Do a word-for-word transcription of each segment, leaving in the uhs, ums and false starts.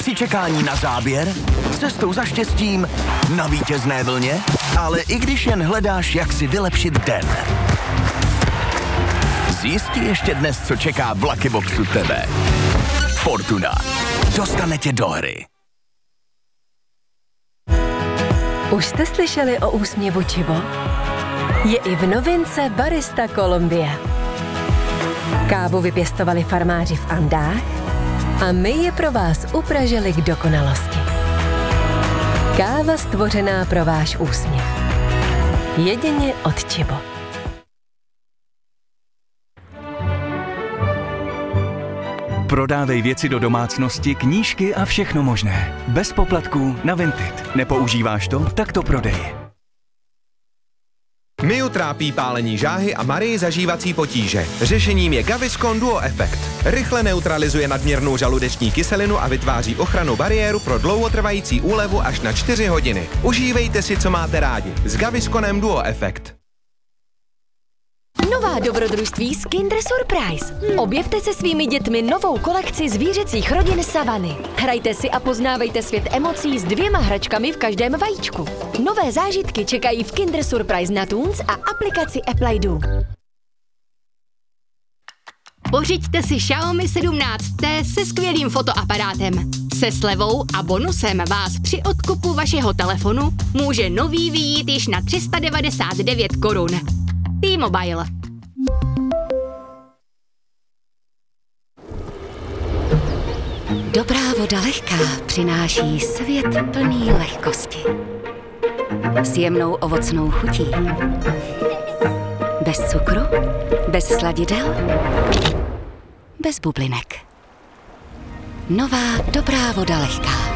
Při čekání na záběr? Cestou za štěstím? Na vítězné vlně? Ale i když jen hledáš, jak si vylepšit den. Zjistí ještě dnes, co čeká v Lucky Boxu tebe. Fortuna. Dostane tě do hry. Už jste slyšeli o úsměvu Chibo? Je i v novince Barista Colombia. Kávu vypěstovali farmáři v Andách a my je pro vás upražili k dokonalosti. Káva stvořená pro váš úsměv. Jedině od Chibo. Prodávej věci do domácnosti, knížky a všechno možné. Bez poplatků na Vinted. Nepoužíváš to? Tak to prodej. Miu trápí pálení žáhy a Marii zažívací potíže. Řešením je Gaviscon Duo Effect. Rychle neutralizuje nadměrnou žaludeční kyselinu a vytváří ochrannou bariéru pro dlouhotrvající úlevu až na čtyři hodiny. Užívejte si, co máte rádi. S Gavisconem Duo Effect. Nová dobrodružství z Kinder Surprise. Objevte se svými dětmi novou kolekci zvířecích rodin Savany. Hrajte si a poznávejte svět emocí s dvěma hračkami v každém vajíčku. Nové zážitky čekají v Kinder Surprise na Toons a aplikaci Apple I D. Pořiďte si Xiaomi sedmnáct T se skvělým fotoaparátem. Se slevou a bonusem vás při odkupu vašeho telefonu může nový vyjít již na tři sta devadesát devět korun. T-Mobile. Dobrá voda lehká přináší svět plný lehkosti. S jemnou ovocnou chutí. Bez cukru, bez sladidel, bez bublinek. Nová dobrá voda lehká.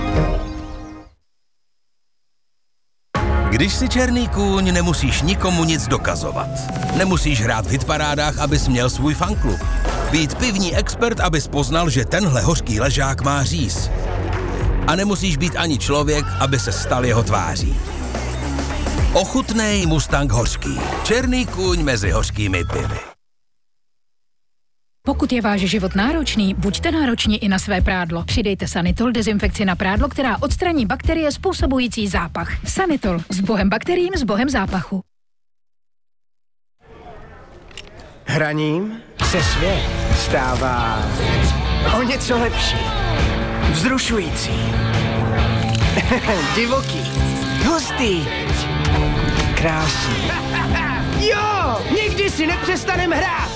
Když jsi černý kůň, nemusíš nikomu nic dokazovat. Nemusíš hrát v hitparádách, abys měl svůj fanklub. Být pivní expert, abys poznal, že tenhle hořký ležák má říz. A nemusíš být ani člověk, aby se stal jeho tváří. Ochutnej Mustang hořký. Černý kůň mezi hořkými pivy. Pokud je váš život náročný, buďte nároční i na své prádlo. Přidejte Sanitol dezinfekci na prádlo, která odstraní bakterie způsobující zápach. Sanitol. S bohem bakteriím, s bohem zápachu. Hraním se svět stává o něco lepší. Vzrušující. Divoký. Hustý. Krásný. Jo! Nikdy si nepřestanem hrát!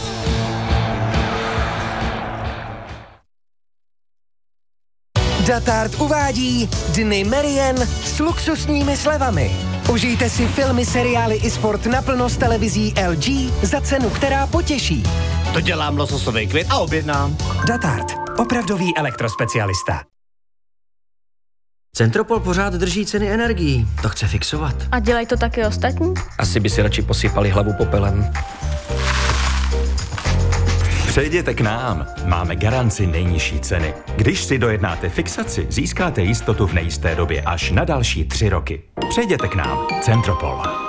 Datard uvádí Dny Merien s luxusními slevami. Užijte si filmy, seriály i sport naplno s televizí L G za cenu, která potěší. Dodělám lososový kvit a objednám. Datard. Opravdový elektrospecialista. Centropol pořád drží ceny energií. To chce fixovat. A dělají to taky ostatní? Asi by si radši posypali hlavu popelem. Přejděte k nám. Máme garanci nejnižší ceny. Když si dojednáte fixaci, získáte jistotu v nejisté době až na další tři roky. Přejděte k nám. Centropol.